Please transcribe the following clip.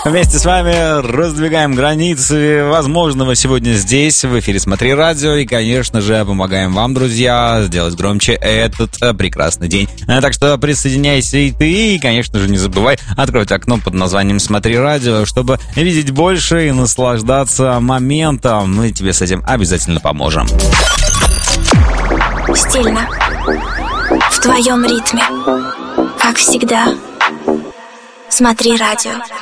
Вместе с вами раздвигаем границы возможного сегодня здесь, в эфире «Смотри радио». И, конечно же, помогаем вам, друзья, сделать громче этот прекрасный день. Так что присоединяйся и ты. И, конечно же, не забывай открыть окно под названием «Смотри радио», чтобы видеть больше и наслаждаться моментом. Мы тебе с этим обязательно поможем. Стильно. В твоем ритме. Как всегда. Смотри радио.